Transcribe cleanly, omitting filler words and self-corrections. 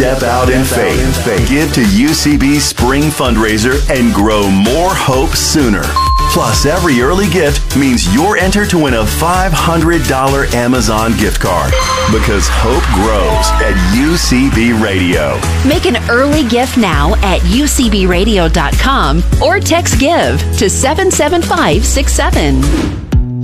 Step out in faith. Give to UCB's spring fundraiser and grow more hope sooner. Plus, every early gift means you're entered to win a $500 Amazon gift card. Because hope grows at UCB Radio. Make an early gift now at ucbradio.com or text GIVE to 77567.